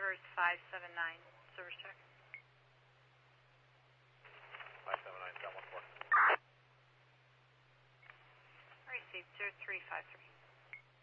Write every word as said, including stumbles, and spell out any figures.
Towers five seven nine, service check. five seven nine, Scott one four. Received, zero three five three.